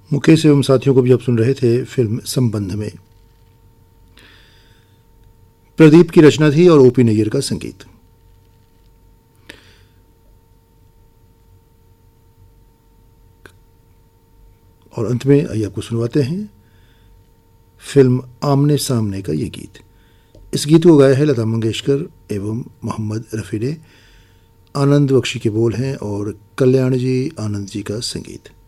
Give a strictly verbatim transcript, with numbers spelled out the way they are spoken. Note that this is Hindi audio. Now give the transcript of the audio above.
मुकेश एवं साथियों को भी आप सुन रहे थे फिल्म संबंध में। प्रदीप की रचना थी और ओपी नैयर का संगीत। और अंत में आइए आपको सुनवाते हैं फिल्म आमने सामने का ये गीत। इस गीत को गाया है लता मंगेशकर एवं मोहम्मद रफ़ी ने। आनंद बख्शी के बोल हैं और कल्याण जी आनंद जी का संगीत।